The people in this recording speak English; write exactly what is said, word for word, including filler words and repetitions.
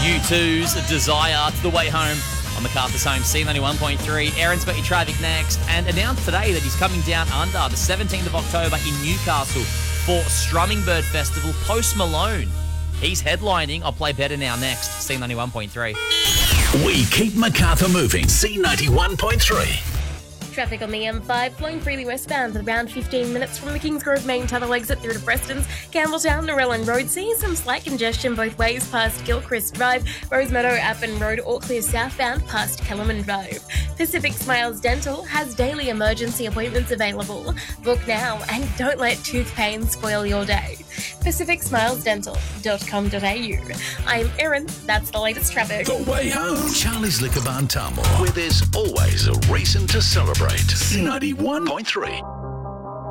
U two's Desire to the way home on MacArthur's Home, C ninety-one point three. Aaron's got your traffic next, and announced today that he's coming down under the seventeenth of October in Newcastle for Strumming Bird Festival. Post Malone, he's headlining. I'll play Better Now next, C ninety-one point three. We keep MacArthur moving, C ninety-one point three. Traffic on the M five flowing freely westbound with around fifteen minutes from the Kingsgrove main tunnel exit through to Preston's, Campbelltown, Narellan Road. Seeing some slight congestion both ways past Gilchrist Drive, Rosemeadow, Appin Road, or clear southbound past Kellerman Drive. Pacific Smiles Dental has daily emergency appointments available. Book now and don't let tooth pain spoil your day. pacific smiles dental dot com dot a u. I'm Erin, that's the latest traffic. The way home. Charlie's Liquor Barn Tamworth, where there's always a reason to celebrate. C ninety-one point three.